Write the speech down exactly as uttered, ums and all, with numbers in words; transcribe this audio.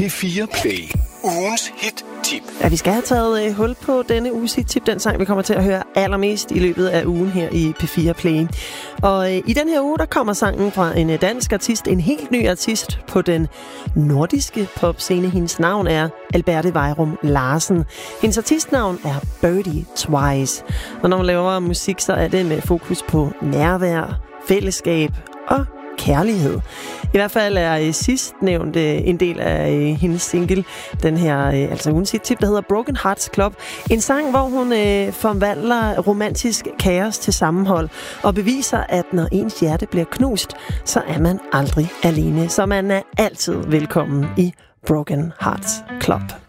P fire Play. Ugens hit-tip. Ja, vi skal have taget øh, hul på denne uges hit-tip. Den sang, vi kommer til at høre allermest i løbet af ugen her i P fire Play. Og øh, i den her uge, der kommer sangen fra en øh, dansk artist, en helt ny artist på den nordiske popscene. Hendes navn er Alberte Weirum Larsen. Hendes artistnavn er Birdie Twice. Og når man laver musik, så er det med fokus på nærvær, fællesskab og kærlighed. I hvert fald er sidst nævnt en del af hendes single, den her, altså ugens hit-tip, der hedder Broken Hearts Club. En sang, hvor hun øh, forvandler romantisk kaos til sammenhold og beviser, at når ens hjerte bliver knust, så er man aldrig alene. Så man er altid velkommen i Broken Hearts Club.